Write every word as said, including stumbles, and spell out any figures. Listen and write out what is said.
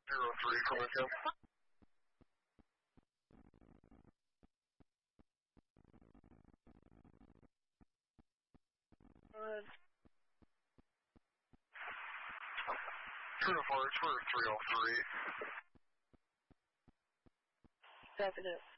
zero three from the ten. Uh, True to Forge for three oh three. definite.